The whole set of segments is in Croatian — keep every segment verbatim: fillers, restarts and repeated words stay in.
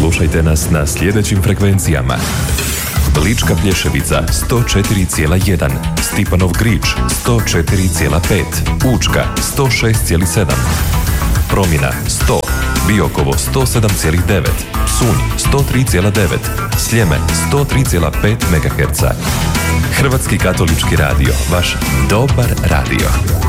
Slušajte nas na sljedećim frekvencijama: Lička Plješevica sto četiri zarez jedan, Stipanov Grič sto četiri zarez pet, Učka sto šest zarez sedam, Promina sto, Biokovo sto sedam zarez devet, Psunj sto tri zarez devet, Sljeme sto tri zarez pet megaherca. Hrvatski katolički radio, vaš dobar radio.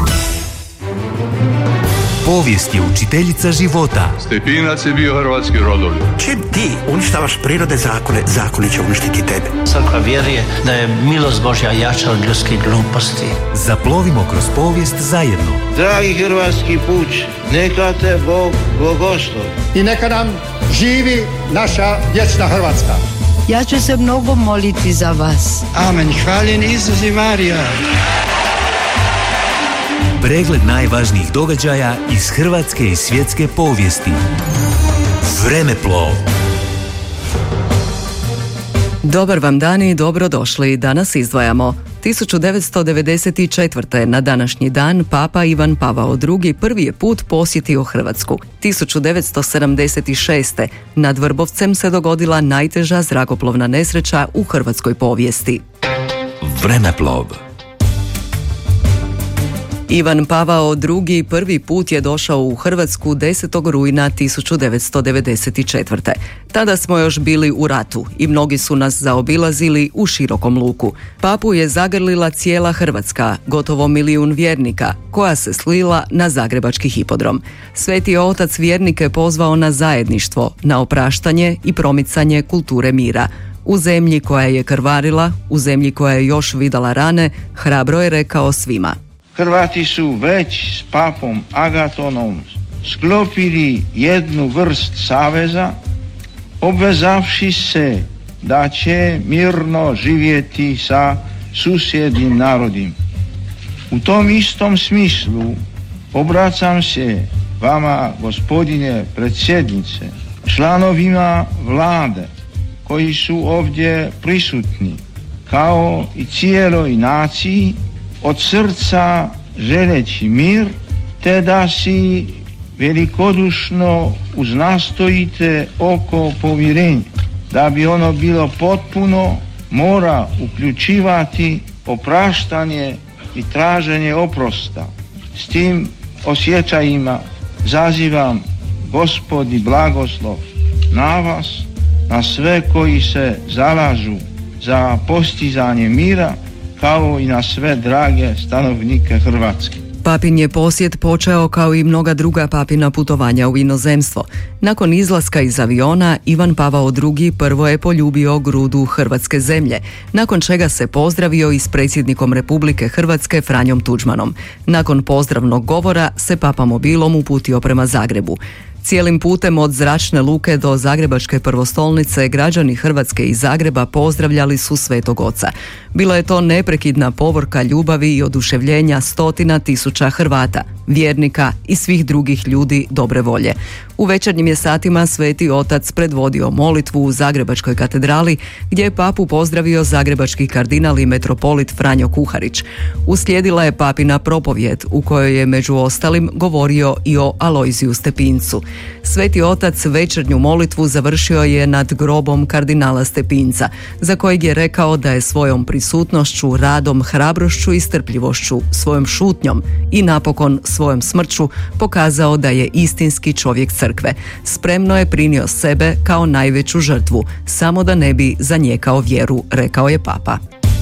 Povijest je učiteljica života. Stepinac je bio hrvatski rodoljub. Čim ti uništavaš prirode zakone, zakoni će uništiti tebe. Crkva vjeruje da je milost Božja jača od ljudskih gluposti. Zaplovimo kroz povijest zajedno. Dragi hrvatski puč, neka te Bog blagoslovi. I neka nam živi naša vječna Hrvatska. Ja ću se mnogo moliti za vas. Amen. Hvaljen Isus i Marija. Pregled najvažnijih događaja iz hrvatske i svjetske povijesti. Vremeplov. Dobar vam dan i dobrodošli. Danas izdvajamo tisuću devetsto devedeset četvrte. na današnji dan Papa Ivan Pavao drugi prvi je put posjetio Hrvatsku. tisuću devetsto sedamdeset šeste. nad Vrbovcem se dogodila najteža zrakoplovna nesreća u hrvatskoj povijesti. Vremeplov. Ivan Pavao drugi prvi put je došao u Hrvatsku desetog rujna tisuću devetsto devedeset četvrte. Tada smo još bili u ratu i mnogi su nas zaobilazili u širokom luku. Papu je zagrlila cijela Hrvatska, gotovo milijun vjernika, koja se slila na zagrebački hipodrom. Sveti otac vjernike pozvao na zajedništvo, na opraštanje i promicanje kulture mira. U zemlji koja je krvarila, u zemlji koja je još vidala rane, hrabro je rekao svima: Hrvati su već s papom Agatonom sklopili jednu vrst saveza, obvezavši se da će mirno živjeti sa susjednim narodima. U tom istom smislu obraćam se vama, gospodine predsjednice, članovima vlade koji su ovdje prisutni, kao i cijeloj naciji, od srca želeći mir, te da si velikodušno uznastojite oko pomirenja. Da bi ono bilo potpuno, mora uključivati opraštanje i traženje oprosta. S tim osjećajima zazivam Gospodi blagoslov na vas, na sve koji se zalažu za postizanje mira, kao i na sve drage stanovnike Hrvatske. Papin je posjet počeo kao i mnoga druga papina putovanja u inozemstvo. Nakon izlaska iz aviona, Ivan Pavao drugi prvo je poljubio grudu hrvatske zemlje, nakon čega se pozdravio i s predsjednikom Republike Hrvatske Franjom Tuđmanom. Nakon pozdravnog govora se papa mobilom uputio prema Zagrebu. Cijelim putem od zračne luke do zagrebačke prvostolnice građani Hrvatske i Zagreba pozdravljali su Svetog Oca. Bila je to neprekidna povorka ljubavi i oduševljenja stotina tisuća Hrvata, vjernika i svih drugih ljudi dobre volje. U večernjim je satima Sveti Otac predvodio molitvu u Zagrebačkoj katedrali, gdje je papu pozdravio zagrebački kardinal i metropolit Franjo Kuharić. Uslijedila je papina propovjed u kojoj je među ostalim govorio i o Alojziju Stepincu. Sveti Otac večernju molitvu završio je nad grobom kardinala Stepinca, za kojeg je rekao da je svojom prisutnošću, radom, hrabrošću i strpljivošću, svojom šutnjom i napokon svojom smrću pokazao da je istinski čovjek crkve. Spremno je prinio sebe kao najveću žrtvu, samo da ne bi zanijekao vjeru, rekao je papa.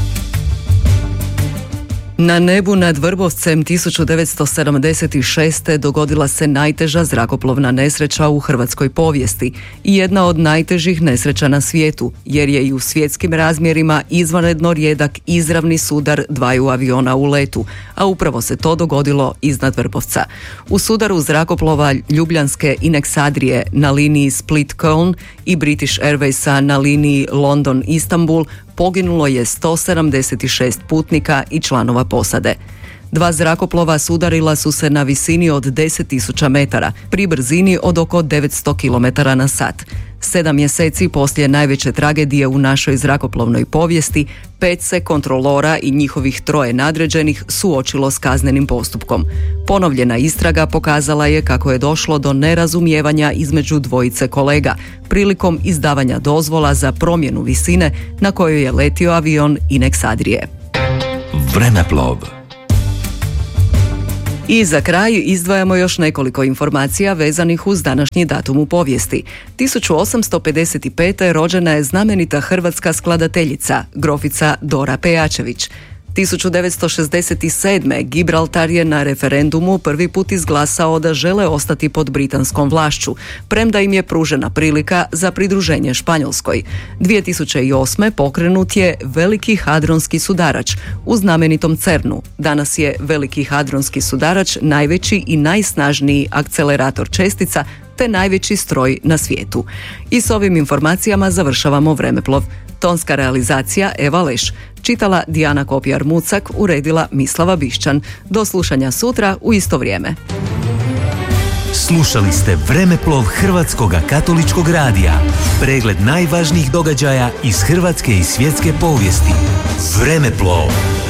Na nebu nad Vrbovcem tisuću devetsto sedamdeset šeste. dogodila se najteža zrakoplovna nesreća u hrvatskoj povijesti i jedna od najtežih nesreća na svijetu, jer je i u svjetskim razmjerima izvanredno rijedak izravni sudar dvaju aviona u letu, a upravo se to dogodilo iznad Vrbovca. U sudaru zrakoplova ljubljanske Inexadrije na liniji Split-Köln i British Airwaysa na liniji London-Istanbul poginulo je sto sedamdeset šest putnika i članova posade. Dva zrakoplova sudarila su se na visini od deset tisuća metara, pri brzini od oko devetsto kilometara na sat. Sedam mjeseci poslije najveće tragedije u našoj zrakoplovnoj povijesti, pet se kontrolora i njihovih troje nadređenih suočilo s kaznenim postupkom. Ponovljena istraga pokazala je kako je došlo do nerazumijevanja između dvojice kolega prilikom izdavanja dozvola za promjenu visine na kojoj je letio avion Inex Adrie. Vremeplov. I za kraj izdvajamo još nekoliko informacija vezanih uz današnji datum u povijesti. tisuću osamsto pedeset pete. rođena je znamenita hrvatska skladateljica, grofica Dora Pejačević. tisuću devetsto šezdeset sedme. Gibraltar je na referendumu prvi put izglasao da žele ostati pod britanskom vlašću, premda im je pružena prilika za pridruženje Španjolskoj. dvije tisuće osme. pokrenut je Veliki hadronski sudarač u znamenitom CERNu. Danas je Veliki hadronski sudarač najveći i najsnažniji akcelerator čestica te najveći stroj na svijetu. I s ovim informacijama završavamo Vremeplov. Tonska realizacija Eva Leš, čitala Dijana Kopjar-Mucak, uredila Mislava Bišćan. Do slušanja sutra u isto vrijeme. Slušali ste Vremeplov Hrvatskoga katoličkog radija. Pregled najvažnijih događaja iz hrvatske i svjetske povijesti. Vremeplov.